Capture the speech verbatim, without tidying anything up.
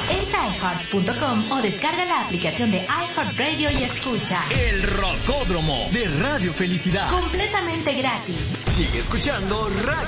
Entra a iHeart punto com o descarga la aplicación de iHeartRadio y escucha El Rocódromo de Radio Felicidad. completamente gratis. Sigue escuchando Radio